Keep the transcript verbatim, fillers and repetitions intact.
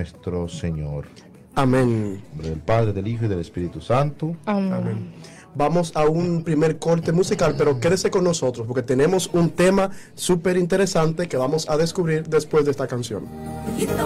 nuestro Señor. Amén. En nombre del Padre, del Hijo y del Espíritu Santo. Amén. Amén. Vamos a un primer corte musical, pero quédese con nosotros porque tenemos un tema súper interesante que vamos a descubrir después de esta canción.